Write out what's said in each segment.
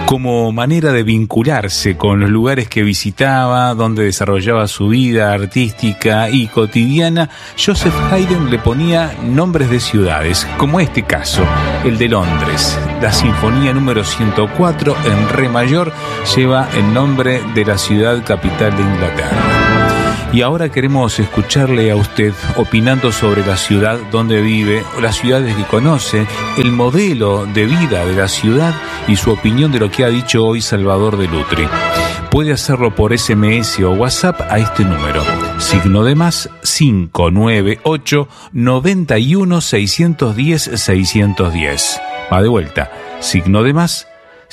como manera de vincularse con los lugares que visitaba, donde desarrollaba su vida artística y cotidiana, Joseph Haydn le ponía nombres de ciudades, como este caso, el de Londres. La Sinfonía número 104 en re mayor lleva el nombre de la ciudad capital de Inglaterra. Y ahora queremos escucharle a usted opinando sobre la ciudad donde vive, las ciudades que conoce, el modelo de vida de la ciudad y su opinión de lo que ha dicho hoy Salvador de Lutri. Puede hacerlo por SMS o WhatsApp a este número, signo de más 598 91 610 610. Va de vuelta, signo de más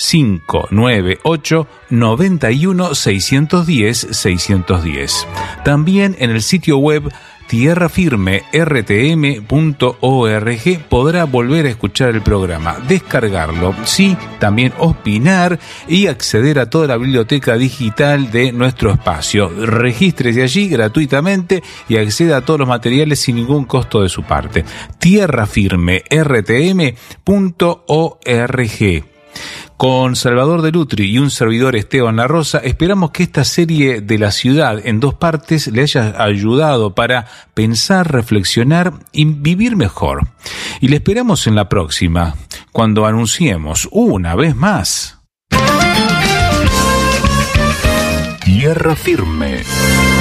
598 91 610 610. También en el sitio web tierrafirmertm.org podrá volver a escuchar el programa, descargarlo, sí, también opinar y acceder a toda la biblioteca digital de nuestro espacio. Regístrese allí gratuitamente y acceda a todos los materiales sin ningún costo de su parte. tierrafirmertm.org. Con Salvador de Lutri y un servidor Esteban La Rosa, esperamos que esta serie de la ciudad en 2 partes le haya ayudado para pensar, reflexionar y vivir mejor. Y le esperamos en la próxima, cuando anunciemos una vez más. Tierra Firme.